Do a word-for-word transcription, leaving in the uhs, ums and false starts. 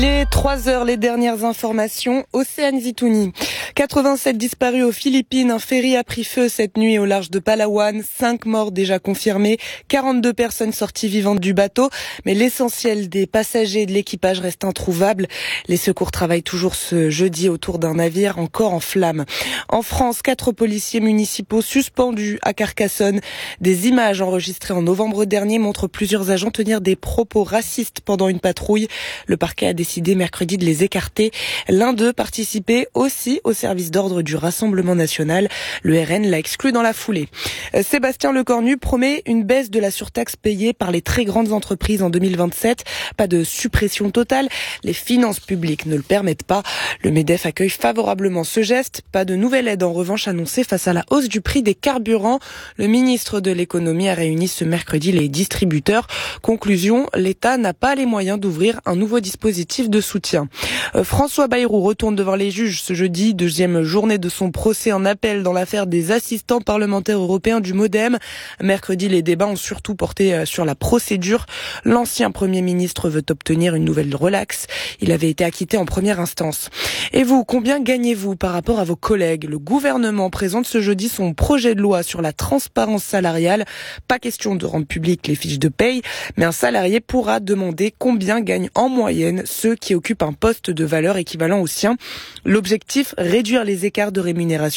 Les trois heures, les dernières informations, Océane Zitouni. quatre-vingt-sept disparus aux Philippines, un ferry a pris feu cette nuit au large de Palawan, cinq morts déjà confirmés, quarante-deux personnes sorties vivantes du bateau, mais l'essentiel des passagers et de l'équipage reste introuvable. Les secours travaillent toujours ce jeudi autour d'un navire encore en flammes. En France, quatre policiers municipaux suspendus à Carcassonne. Des images enregistrées en novembre dernier montrent plusieurs agents tenir des propos racistes pendant une patrouille. Le parquet a décidé mercredi de les écarter. L'un d'eux participait aussi au service d'ordre du Rassemblement national. Le R N l'a exclu dans la foulée. Sébastien Lecornu promet une baisse de la surtaxe payée par les très grandes entreprises en deux mille vingt-sept. Pas de suppression totale. Les finances publiques ne le permettent pas. Le MEDEF accueille favorablement ce geste. Pas de nouvelle aide en revanche annoncée face à la hausse du prix des carburants. Le ministre de l'économie a réuni ce mercredi les distributeurs. Conclusion, l'État n'a pas les moyens d'ouvrir un nouveau dispositif de soutien. Euh, François Bayrou retourne devant les juges ce jeudi, deuxième journée de son procès en appel dans l'affaire des assistants parlementaires européens du MoDem. Mercredi, les débats ont surtout porté sur la procédure. L'ancien Premier ministre veut obtenir une nouvelle relaxe. Il avait été acquitté en première instance. Et vous, combien gagnez-vous par rapport à vos collègues ? Le gouvernement présente ce jeudi son projet de loi sur la transparence salariale. Pas question de rendre publiques les fiches de paye, mais un salarié pourra demander combien gagnent en moyenne ceux qui occupent un poste de valeur équivalent au sien. L'objectif, réduire les écarts de rémunération